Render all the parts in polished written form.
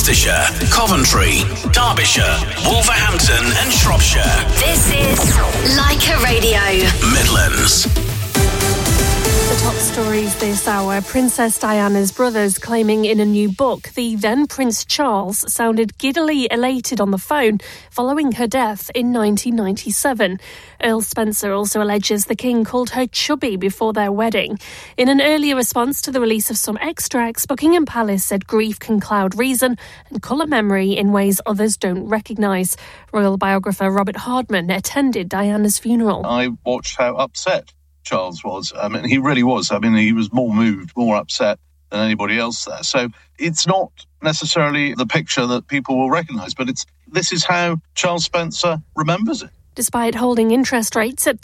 Worcestershire, Coventry, Derbyshire, Wolverhampton and Shropshire. This is Leica Radio. Midlands. The top stories this hour. Princess Diana's brothers claiming in a new book the then Prince Charles sounded giddily elated on the phone following her death in 1997. Earl Spencer also alleges the King called her chubby before their wedding. In an earlier response to the release of some extracts, Buckingham Palace said grief can cloud reason and colour memory in ways others don't recognise. Royal biographer Robert Hardman attended Diana's funeral. I watched how upset Charles was. I mean, he really was. I mean, he was more moved, more upset than anybody else there. So it's not necessarily the picture that people will recognise, but this is how Charles Spencer remembers it. Despite holding interest rates at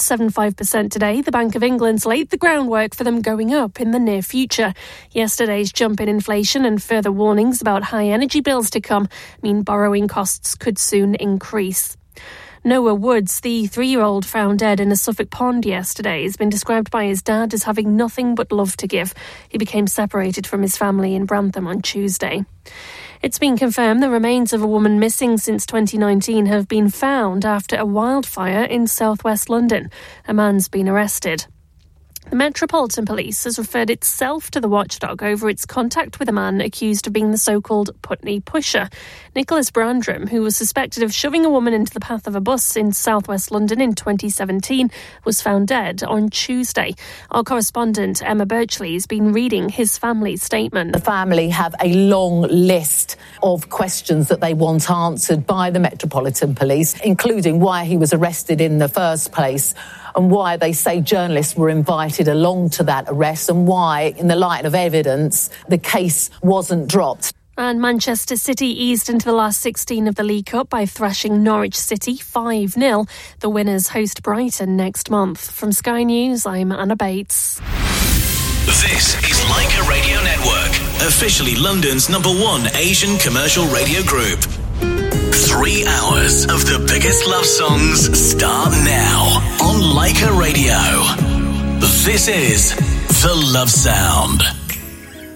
3.75% today, the Bank of England's laid the groundwork for them going up in the near future. Yesterday's jump in inflation and further warnings about high energy bills to come mean borrowing costs could soon increase. Noah Woods, the 3-year-old found dead in a Suffolk pond yesterday, has been described by his dad as having nothing but love to give. He became separated from his family in Brantham on Tuesday. It's been confirmed the remains of a woman missing since 2019 have been found after a wildfire in southwest London. A man's been arrested. The Metropolitan Police has referred itself to the watchdog over its contact with a man accused of being the so-called Putney Pusher. Nicholas Brandram, who was suspected of shoving a woman into the path of a bus in southwest London in 2017, was found dead on Tuesday. Our correspondent Emma Birchley has been reading his family's statement. The family have a long list of questions that they want answered by the Metropolitan Police, including why he was arrested in the first place, and why they say journalists were invited along to that arrest, and why, in the light of evidence, the case wasn't dropped. And Manchester City eased into the last 16 of the League Cup by thrashing Norwich City 5-0. The winners host Brighton next month. From Sky News, I'm Anna Bates. This is Leica Radio Network, officially London's #1 Asian commercial radio group. 3 hours of the biggest love songs start now on Leica Radio. This is The Love Sound.